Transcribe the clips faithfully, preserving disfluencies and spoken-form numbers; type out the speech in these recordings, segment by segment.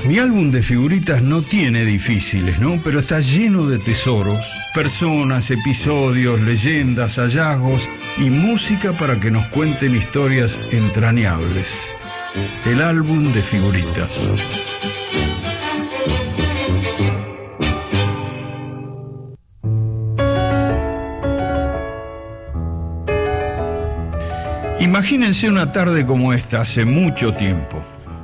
Mi álbum de figuritas no tiene difíciles, ¿no? Pero está lleno de tesoros, personas, episodios, leyendas, hallazgos y música para que nos cuenten historias entrañables. El álbum de figuritas. Imagínense una tarde como esta hace mucho tiempo.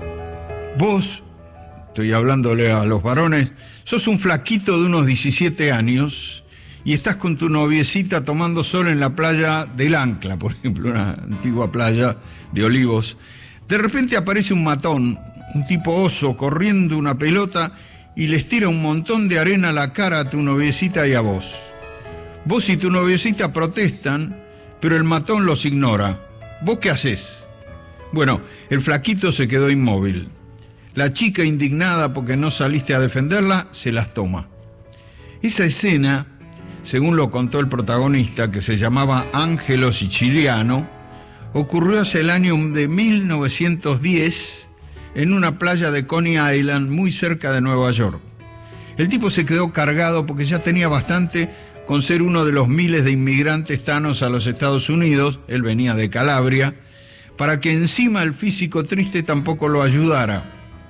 Vos, estoy hablándole a los varones, sos un flaquito de unos diecisiete años y estás con tu noviecita tomando sol en la playa del Ancla, por ejemplo, una antigua playa de Olivos. De repente aparece un matón, un tipo oso, corriendo una pelota y les tira un montón de arena a la cara a tu noviecita y a vos. Vos y tu noviecita protestan, pero el matón los ignora. ¿Vos qué hacés? Bueno, el flaquito se quedó inmóvil. La chica, indignada porque no saliste a defenderla, se las toma. Esa escena, según lo contó el protagonista, que se llamaba Angelo Siciliano, ocurrió hacia el año de mil novecientos diez en una playa de Coney Island, muy cerca de Nueva York. El tipo se quedó cargado porque ya tenía bastante con ser uno de los miles de inmigrantes tanos a los Estados Unidos, él venía de Calabria, para que encima el físico triste tampoco lo ayudara.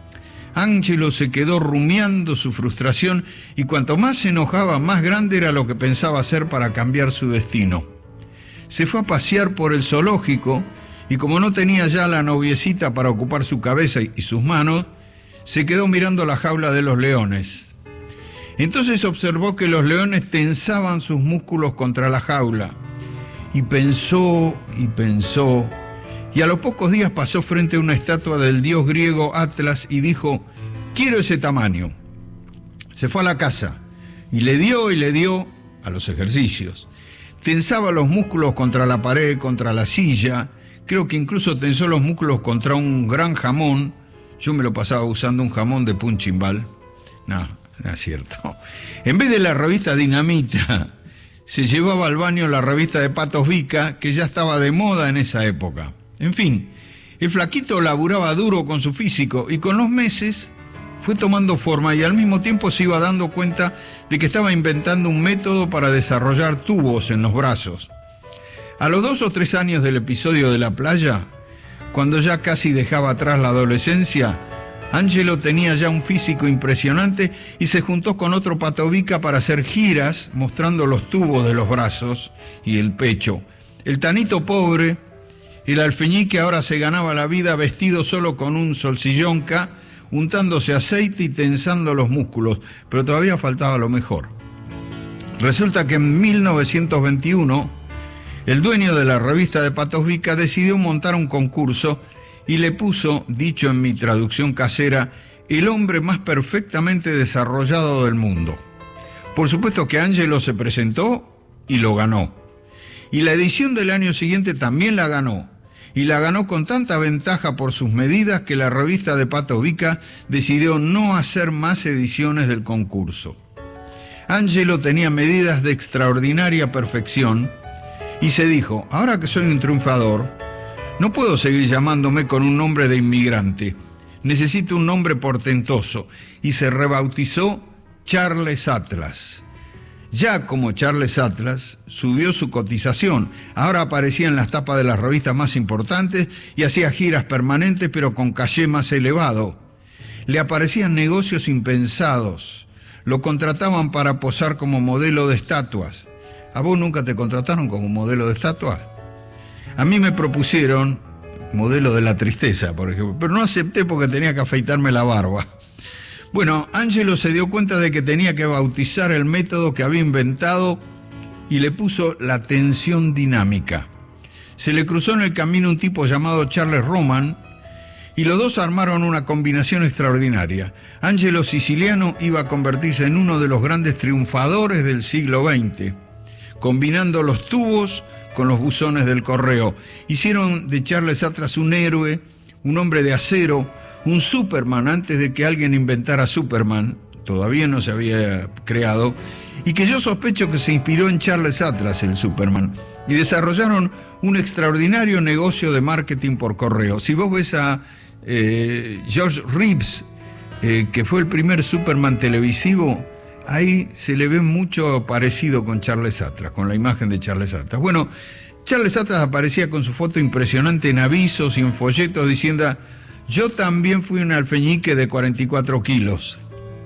Angelo se quedó rumiando su frustración y cuanto más se enojaba, más grande era lo que pensaba hacer para cambiar su destino. Se fue a pasear por el zoológico y como no tenía ya la noviecita para ocupar su cabeza y sus manos, se quedó mirando la jaula de los leones. Entonces observó que los leones tensaban sus músculos contra la jaula y pensó y pensó y a los pocos días pasó frente a una estatua del dios griego Atlas y dijo: quiero ese tamaño. Se fue a la casa y le dio y le dio a los ejercicios. Tensaba los músculos contra la pared, contra la silla, creo que incluso tensó los músculos contra un gran jamón. Yo me lo pasaba usando un jamón de punching ball. No, no es cierto. En vez de la revista Dinamita, se llevaba al baño la revista de Patos Vica, que ya estaba de moda en esa época. En fin, el flaquito laburaba duro con su físico y con los meses fue tomando forma y al mismo tiempo se iba dando cuenta de que estaba inventando un método para desarrollar tubos en los brazos. A los dos o tres años del episodio de la playa, cuando ya casi dejaba atrás la adolescencia, Angelo tenía ya un físico impresionante y se juntó con otro patovica para hacer giras mostrando los tubos de los brazos y el pecho. El tanito pobre, el alfeñique, ahora se ganaba la vida vestido solo con un solsillonca, untándose aceite y tensando los músculos, pero todavía faltaba lo mejor. Resulta que en mil novecientos veintiuno, el dueño de la revista de Patos Vica decidió montar un concurso y le puso, dicho en mi traducción casera, el hombre más perfectamente desarrollado del mundo. Por supuesto que Angelo se presentó y lo ganó. Y la edición del año siguiente también la ganó. Y la ganó con tanta ventaja por sus medidas que la revista de Patos Vica decidió no hacer más ediciones del concurso. Angelo tenía medidas de extraordinaria perfección y se dijo: ahora que soy un triunfador, no puedo seguir llamándome con un nombre de inmigrante. Necesito un nombre portentoso. Y se rebautizó Charles Atlas. Ya como Charles Atlas, subió su cotización. Ahora aparecía en las tapas de las revistas más importantes y hacía giras permanentes, pero con caché más elevado. Le aparecían negocios impensados. Lo contrataban para posar como modelo de estatuas. ¿A vos nunca te contrataron como modelo de estatuas? A mí me propusieron modelo de la tristeza, por ejemplo, pero no acepté porque tenía que afeitarme la barba. Bueno, Angelo se dio cuenta de que tenía que bautizar el método que había inventado y le puso la tensión dinámica. Se le cruzó en el camino un tipo llamado Charles Roman y los dos armaron una combinación extraordinaria. Angelo Siciliano iba a convertirse en uno de los grandes triunfadores del siglo veinte, combinando los tubos con los buzones del correo. Hicieron de Charles Atlas un héroe, un hombre de acero, un Superman antes de que alguien inventara Superman, todavía no se había creado, y que yo sospecho que se inspiró en Charles Atlas, el Superman, y desarrollaron un extraordinario negocio de marketing por correo. Si vos ves a eh, George Reeves eh, que fue el primer Superman televisivo, ahí se le ve mucho parecido con Charles Atlas, con la imagen de Charles Atlas. Bueno, Charles Atlas aparecía con su foto impresionante en avisos y en folletos diciendo: yo también fui un alfeñique de cuarenta y cuatro kilos.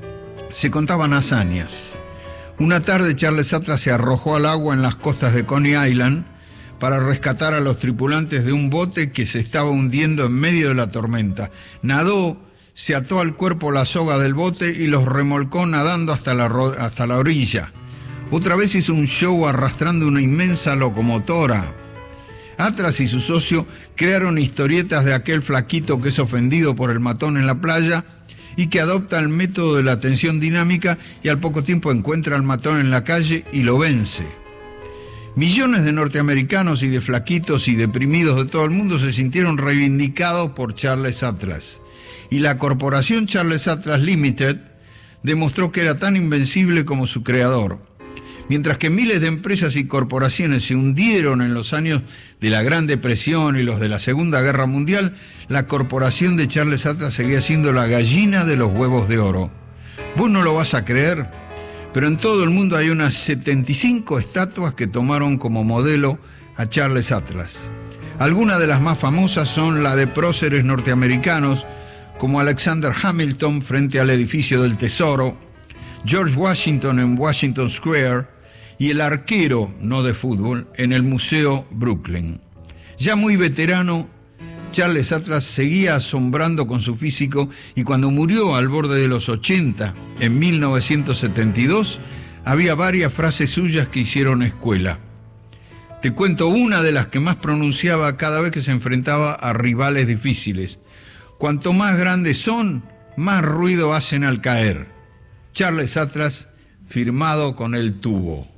Se contaban hazañas. Una tarde Charles Atlas se arrojó al agua en las costas de Coney Island para rescatar a los tripulantes de un bote que se estaba hundiendo en medio de la tormenta. Nadó, se ató al cuerpo la soga del bote y los remolcó nadando hasta la, hasta la orilla. Otra vez hizo un show arrastrando una inmensa locomotora. Atlas y su socio crearon historietas de aquel flaquito que es ofendido por el matón en la playa y que adopta el método de la tensión dinámica y al poco tiempo encuentra al matón en la calle y lo vence. Millones de norteamericanos y de flaquitos y deprimidos de todo el mundo se sintieron reivindicados por Charles Atlas. Y la corporación Charles Atlas Limited demostró que era tan invencible como su creador. Mientras que miles de empresas y corporaciones se hundieron en los años de la Gran Depresión y los de la Segunda Guerra Mundial, la corporación de Charles Atlas seguía siendo la gallina de los huevos de oro. Vos no lo vas a creer, pero en todo el mundo hay unas setenta y cinco estatuas que tomaron como modelo a Charles Atlas. Algunas de las más famosas son la de próceres norteamericanos, como Alexander Hamilton frente al edificio del Tesoro, George Washington en Washington Square, y el arquero, no de fútbol, en el Museo Brooklyn. Ya muy veterano, Charles Atlas seguía asombrando con su físico y cuando murió al borde de los ochenta, en mil novecientos setenta y dos, había varias frases suyas que hicieron escuela. Te cuento una de las que más pronunciaba cada vez que se enfrentaba a rivales difíciles. Cuanto más grandes son, más ruido hacen al caer. Charles Atlas, firmado con el tubo.